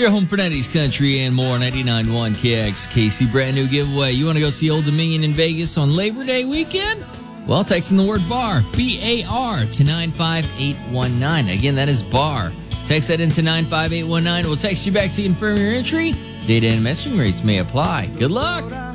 Your home for 90s country and more. 99.1 KXKC. Brand new giveaway. You want to go see Old Dominion in Vegas on Labor Day weekend? Well, text in the word BAR, B-A-R, to 95819. Again, that is BAR. Text that into 95819. We'll text you back to confirm your entry. Data and messaging rates may apply. Good luck.